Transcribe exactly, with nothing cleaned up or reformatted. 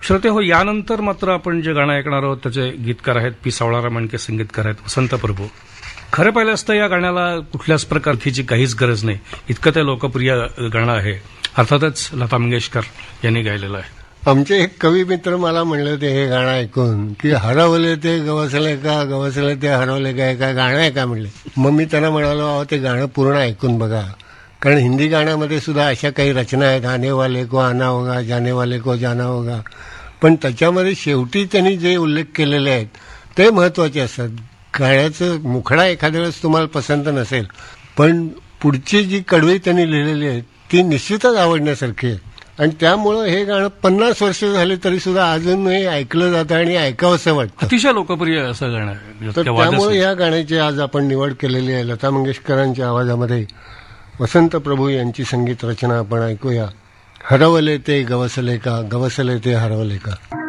श्रोते हो, यानंतर मात्र आपण जे गाणं ऐकणार आहोत त्याचे गीतकार आहेत पी सावळाराम आणके, संगीतकार आहेत वसंत प्रभू. खरं पाहिलं असतं या गाण्याला कुठल्याच प्रकारची काहीच गरज नाही, इतकं ते लोकप्रिय गाणं आहे. अर्थातच लता मंगेशकर यांनी गायलेलं आहे. आमचे एक कवी मित्र मला म्हणले होते हे गाणं ऐकून की हरवले ते गवसले का, गवसले ते हरवले का, काय गाणं आहे का म्हणले. मग मी त्यांना म्हणालो अहो ते गाणं पूर्ण ऐकून बघा, कारण हिंदी गाण्यामध्ये सुद्धा अशा काही रचना आहेत, आने वाले को आना होगा, जाने वाले को जाना होगा, पण त्याच्यामध्ये शेवटी त्यांनी जे उल्लेख केलेले आहेत ते महत्वाचे असतात. गाण्याचं मुखडा एखाद्या वेळेस तुम्हाला पसंत नसेल, पण पुढची जी कडवी त्यांनी लिहिलेली आहेत ती निश्चितच आवडण्यासारखी आहे. आणि त्यामुळं हे गाणं पन्नास वर्ष झाले तरी सुद्धा अजूनही ऐकलं जातं आणि ऐकावंसं वाटतं. अतिशय लोकप्रिय असं गाणं आहे. तर त्यामुळे या गाण्याची आज आपण निवड केलेली आहे. लता मंगेशकरांच्या आवाजामध्ये वसंत प्रभू यांची संगीत रचना आपण ऐकूया. हरवले ते गवसले का, गवसले ते हरवले का.